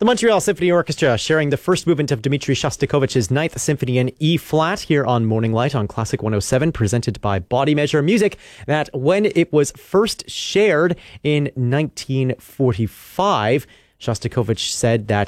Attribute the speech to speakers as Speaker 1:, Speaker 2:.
Speaker 1: The Montreal Symphony Orchestra sharing the first movement of Dmitri Shostakovich's Ninth Symphony in E-flat here on Morning Light on Classic 107, presented by Body Measure Music, that when it was first shared in 1945, Shostakovich said that